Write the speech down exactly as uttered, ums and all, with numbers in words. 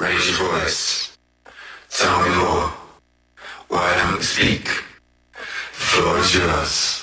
Raise your voice. Tell me more. Why don't you speak? The floor is yours.